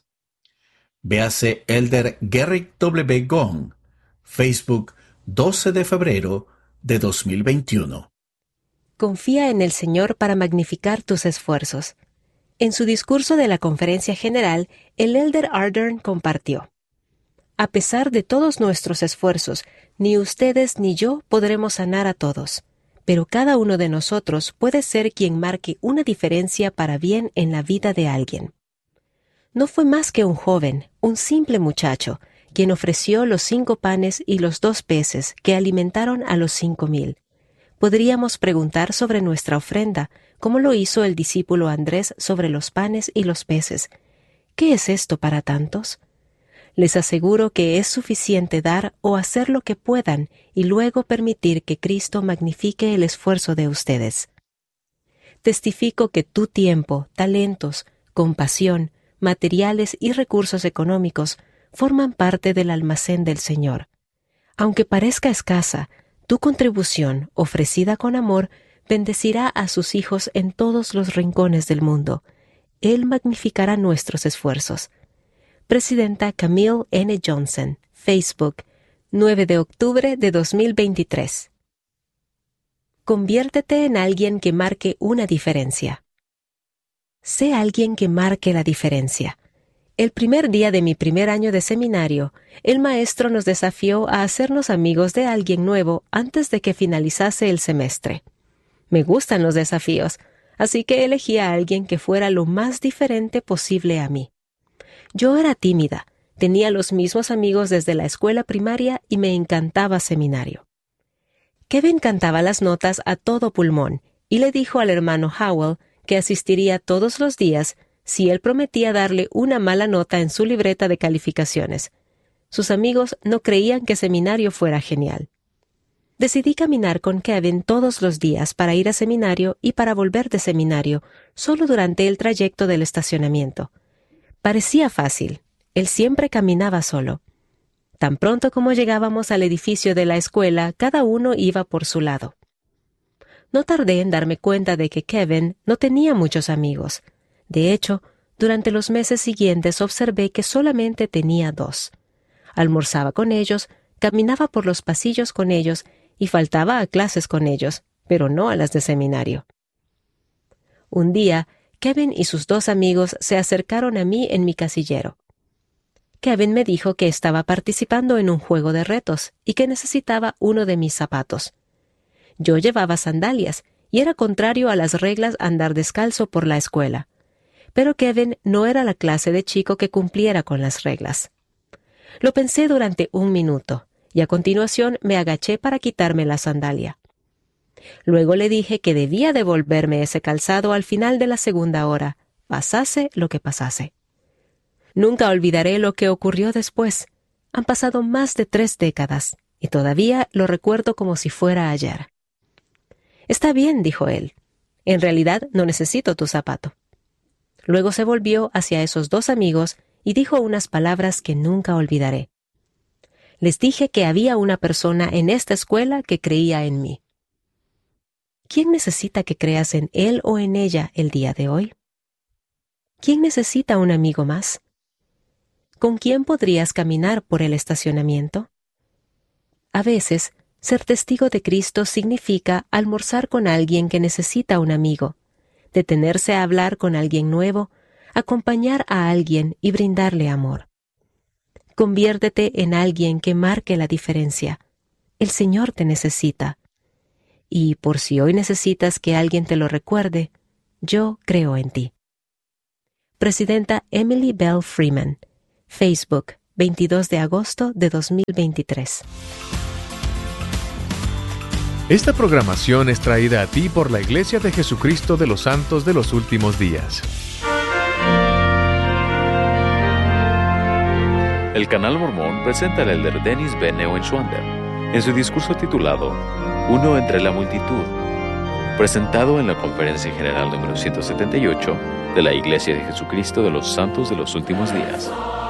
Véase Elder Gerrick W. Gong, Facebook, doce de febrero de dos mil veintiuno. Confía en el Señor para magnificar tus esfuerzos. En su discurso de la Conferencia General, el Elder Ardern compartió: A pesar de todos nuestros esfuerzos, ni ustedes ni yo podremos sanar a todos, pero cada uno de nosotros puede ser quien marque una diferencia para bien en la vida de alguien. No fue más que un joven, un simple muchacho, quien ofreció los cinco panes y los dos peces que alimentaron a los cinco mil. Podríamos preguntar sobre nuestra ofrenda, como lo hizo el discípulo Andrés sobre los panes y los peces. ¿Qué es esto para tantos? Les aseguro que es suficiente dar o hacer lo que puedan y luego permitir que Cristo magnifique el esfuerzo de ustedes. Testifico que tu tiempo, talentos, compasión, materiales y recursos económicos forman parte del almacén del Señor. Aunque parezca escasa, tu contribución, ofrecida con amor, bendecirá a sus hijos en todos los rincones del mundo. Él magnificará nuestros esfuerzos. Presidenta Camille N. Johnson, Facebook, nueve de octubre de dos mil veintitrés. Conviértete en alguien que marque una diferencia. Sé alguien que marque la diferencia. El primer día de mi primer año de seminario, el maestro nos desafió a hacernos amigos de alguien nuevo antes de que finalizase el semestre. Me gustan los desafíos, así que elegí a alguien que fuera lo más diferente posible a mí. Yo era tímida, tenía los mismos amigos desde la escuela primaria y me encantaba seminario. Kevin cantaba las notas a todo pulmón y le dijo al hermano Howell que asistiría todos los días si él prometía darle una mala nota en su libreta de calificaciones. Sus amigos no creían que seminario fuera genial. Decidí caminar con Kevin todos los días para ir a seminario y para volver de seminario, solo durante el trayecto del estacionamiento. Parecía fácil. Él siempre caminaba solo. Tan pronto como llegábamos al edificio de la escuela, cada uno iba por su lado. No tardé en darme cuenta de que Kevin no tenía muchos amigos. De hecho, durante los meses siguientes observé que solamente tenía dos. Almorzaba con ellos, caminaba por los pasillos con ellos y faltaba a clases con ellos, pero no a las de seminario. Un día, Kevin y sus dos amigos se acercaron a mí en mi casillero. Kevin me dijo que estaba participando en un juego de retos y que necesitaba uno de mis zapatos. Yo llevaba sandalias y era contrario a las reglas andar descalzo por la escuela. Pero Kevin no era la clase de chico que cumpliera con las reglas. Lo pensé durante un minuto y a continuación me agaché para quitarme la sandalia. Luego le dije que debía devolverme ese calzado al final de la segunda hora, pasase lo que pasase. Nunca olvidaré lo que ocurrió después. Han pasado más de tres décadas y todavía lo recuerdo como si fuera ayer. «Está bien», dijo él. «En realidad no necesito tu zapato». Luego se volvió hacia esos dos amigos y dijo unas palabras que nunca olvidaré. Les dije que había una persona en esta escuela que creía en mí. ¿Quién necesita que creas en él o en ella el día de hoy? ¿Quién necesita un amigo más? ¿Con quién podrías caminar por el estacionamiento? A veces, ser testigo de Cristo significa almorzar con alguien que necesita un amigo, detenerse a hablar con alguien nuevo, acompañar a alguien y brindarle amor. Conviértete en alguien que marque la diferencia. El Señor te necesita. Y por si hoy necesitas que alguien te lo recuerde, yo creo en ti. Presidenta Emily Bell Freeman, Facebook, veintidós de agosto de dos mil veintitrés. Esta programación es traída a ti por la Iglesia de Jesucristo de los Santos de los Últimos Días. El Canal Mormón presenta al elder Dennis B. Neuenschwander en su discurso titulado Uno entre la multitud, presentado en la Conferencia General número ciento setenta y ocho de la Iglesia de Jesucristo de los Santos de los Últimos Días.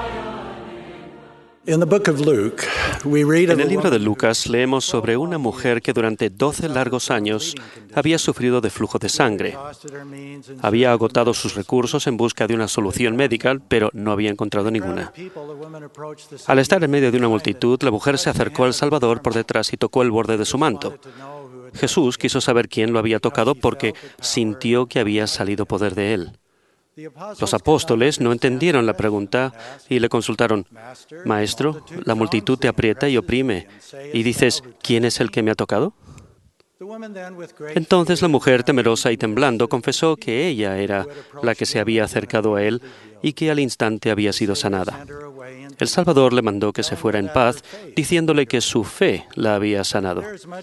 En el libro de Lucas leemos sobre una mujer que durante doce largos años había sufrido de flujo de sangre. Había agotado sus recursos en busca de una solución médica, pero no había encontrado ninguna. Al estar en medio de una multitud, la mujer se acercó al Salvador por detrás y tocó el borde de su manto. Jesús quiso saber quién lo había tocado porque sintió que había salido poder de él. Los apóstoles no entendieron la pregunta y le consultaron: Maestro, la multitud te aprieta y oprime, y dices, ¿quién es el que me ha tocado? Entonces la mujer, temerosa y temblando, confesó que ella era la que se había acercado a él y que al instante había sido sanada. El Salvador le mandó que se fuera en paz, diciéndole que su fe la había sanado.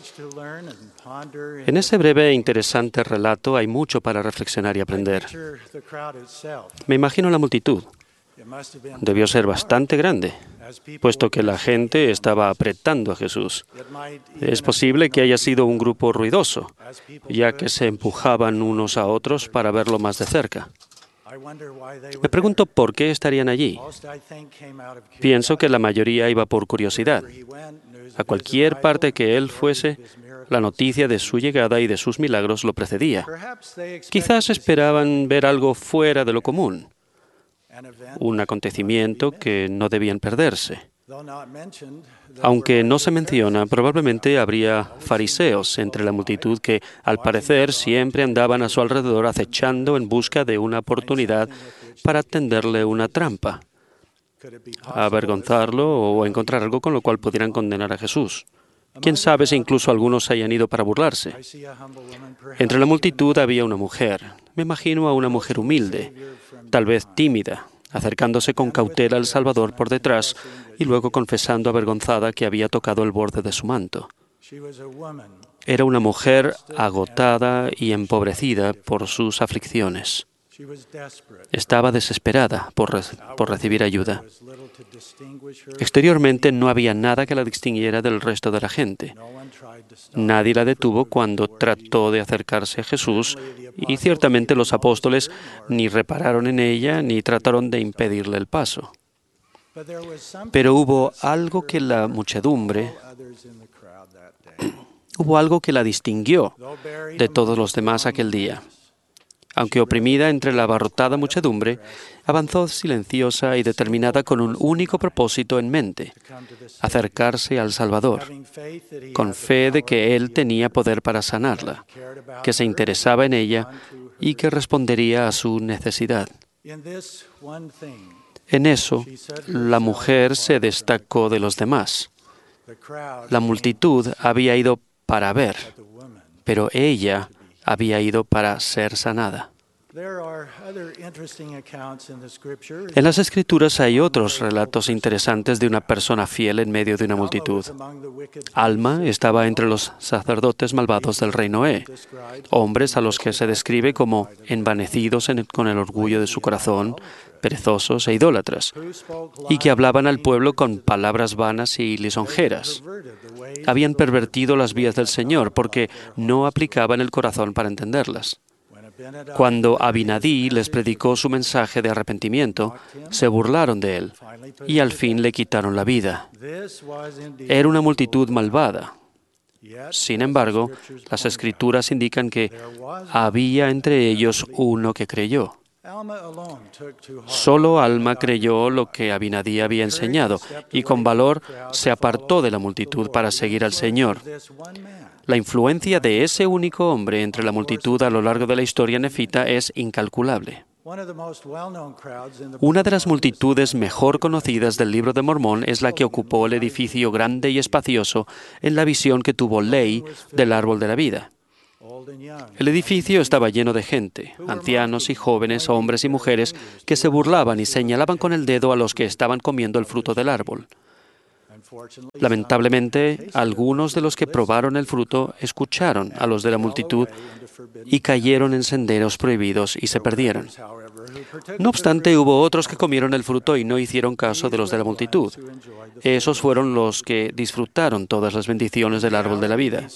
En ese breve e interesante relato hay mucho para reflexionar y aprender. Me imagino la multitud. Debió ser bastante grande, puesto que la gente estaba apretando a Jesús. Es posible que haya sido un grupo ruidoso, ya que se empujaban unos a otros para verlo más de cerca. Me pregunto por qué estarían allí. Pienso que la mayoría iba por curiosidad. A cualquier parte que él fuese, la noticia de su llegada y de sus milagros lo precedía. Quizás esperaban ver algo fuera de lo común, un acontecimiento que no debían perderse. Aunque no se menciona, probablemente habría fariseos entre la multitud que, al parecer, siempre andaban a su alrededor acechando en busca de una oportunidad para tenderle una trampa, avergonzarlo o encontrar algo con lo cual pudieran condenar a Jesús. Quién sabe si incluso algunos hayan ido para burlarse. Entre la multitud había una mujer. Me imagino a una mujer humilde, tal vez tímida, acercándose con cautela al Salvador por detrás y luego confesando avergonzada que había tocado el borde de su manto. Era una mujer agotada y empobrecida por sus aflicciones. Estaba desesperada por, re- por recibir ayuda. Exteriormente no había nada que la distinguiera del resto de la gente. Nadie la detuvo cuando trató de acercarse a Jesús y ciertamente los apóstoles ni repararon en ella ni trataron de impedirle el paso. Pero hubo algo que la muchedumbre, hubo algo que la distinguió de todos los demás aquel día. Aunque oprimida entre la abarrotada muchedumbre, avanzó silenciosa y determinada con un único propósito en mente: acercarse al Salvador, con fe de que Él tenía poder para sanarla, que se interesaba en ella y que respondería a su necesidad. En eso, la mujer se destacó de los demás. La multitud había ido para ver, pero ella había ido para ser sanada. En las Escrituras hay otros relatos interesantes de una persona fiel en medio de una multitud. Alma estaba entre los sacerdotes malvados del rey Noé, hombres a los que se describe como envanecidos en el, con el orgullo de su corazón, perezosos e idólatras, y que hablaban al pueblo con palabras vanas y lisonjeras. Habían pervertido las vías del Señor porque no aplicaban el corazón para entenderlas. Cuando Abinadí les predicó su mensaje de arrepentimiento, se burlaron de él y al fin le quitaron la vida. Era una multitud malvada. Sin embargo, las Escrituras indican que había entre ellos uno que creyó. Solo Alma creyó lo que Abinadí había enseñado y con valor se apartó de la multitud para seguir al Señor. La influencia de ese único hombre entre la multitud a lo largo de la historia nefita es incalculable. Una de las multitudes mejor conocidas del Libro de Mormón es la que ocupó el edificio grande y espacioso en la visión que tuvo Ley del árbol de la vida. El edificio estaba lleno de gente, ancianos y jóvenes, hombres y mujeres, que se burlaban y señalaban con el dedo a los que estaban comiendo el fruto del árbol. Lamentablemente, algunos de los que probaron el fruto escucharon a los de la multitud y cayeron en senderos prohibidos y se perdieron. No obstante, hubo otros que comieron el fruto y no hicieron caso de los de la multitud. Esos fueron los que disfrutaron todas las bendiciones del árbol de la vida.